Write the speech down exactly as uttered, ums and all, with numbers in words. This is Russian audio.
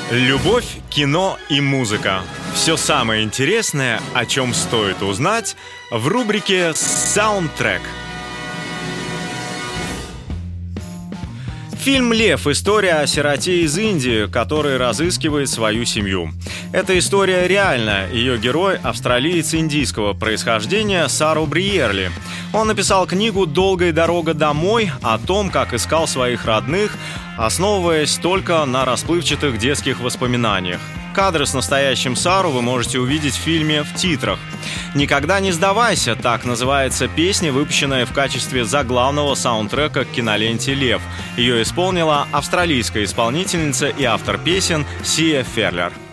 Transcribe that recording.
Любовь, кино и музыка. Все самое интересное, о чем стоит узнать, в рубрике «Саундтрек». Фильм «Лев» — история о сироте из Индии, который разыскивает свою семью. Эта история реальна. Ее герой — австралиец индийского происхождения Сару Бриерли. Он написал книгу «Долгая дорога домой» о том, как искал своих родных, основываясь только на расплывчатых детских воспоминаниях. Кадры с настоящим Сару вы можете увидеть в фильме в титрах. «Никогда не сдавайся» — так называется песня, выпущенная в качестве заглавного саундтрека к киноленте «Лев». Ее исполнила австралийская исполнительница и автор песен Сия Ферлер.